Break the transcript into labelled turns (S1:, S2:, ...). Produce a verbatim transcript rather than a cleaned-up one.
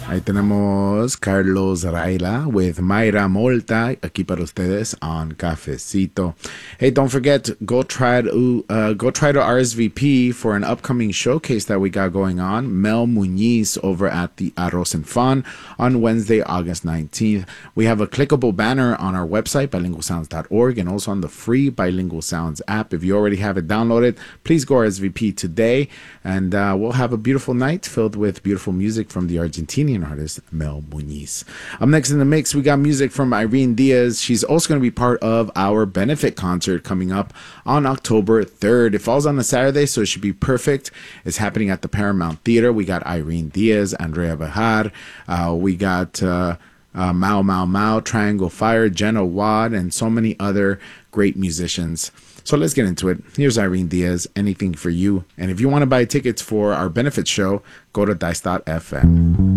S1: Ahí tenemos Carlos Raila with Mayra Molta aquí para ustedes on Cafecito. Hey, don't forget, go try to uh, go try to R S V P for an upcoming showcase that we got going on. Mel Muñiz over at the Arroz and Fun on Wednesday, August nineteenth. We have a clickable banner on our website, bilingual sounds dot org, and also on the free Bilingual Sounds app. If you already have it downloaded, please go R S V P today, and uh, we'll have a beautiful night filled with beautiful music from the Argentinian artist Mel Muñiz. Up next in the mix, we got music from Irene Diaz. She's also going to be part of our benefit concert coming up on October third. It falls on a Saturday, so it should be perfect. It's happening at the Paramount Theater. We got Irene Diaz, Andrea Bejar. Uh, we got uh, uh, Mao Mao Mao, Triangle Fire, Jenna Wad, and so many other great musicians. So let's get into it. Here's Irene Diaz, Anything for You. And if you want to buy tickets for our benefit show, go to dice dot f m.